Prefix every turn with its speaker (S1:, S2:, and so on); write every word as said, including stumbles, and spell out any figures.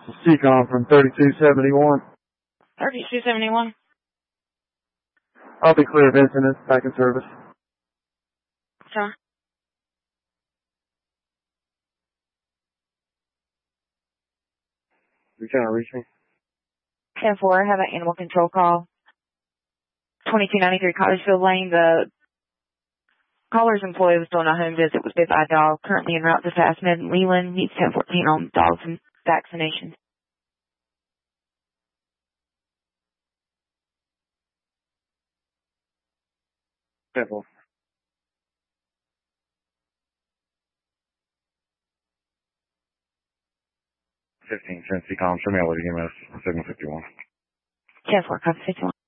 S1: C COM from thirty-two seventy-one.
S2: thirty-two seventy-one.
S1: I'll be clear of incident. Back in service.
S2: Sir.
S1: You trying to reach me?
S2: ten four, I have an animal control call. twenty-two ninety-three Cottesville Lane. The caller's employee was doing a home visit with bit by a dog. Currently en route to Fastmed in Leland. Needs ten fourteen on dogs and vaccinations.
S1: ten four. fifteen, ten C COM. Show me a lady. Give me a signal fifty-one.
S2: ten four, copy fifty-one.